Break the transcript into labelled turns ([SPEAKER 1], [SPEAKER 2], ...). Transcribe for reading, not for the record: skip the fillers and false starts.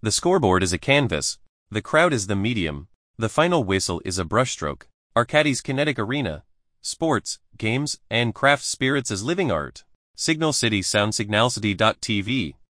[SPEAKER 1] The scoreboard is a canvas. The crowd is the medium. The final whistle is a brushstroke. Arcadis kinetic arena. Sports, games, and craft spirits as living art. Signal City Sound Signalcity.tv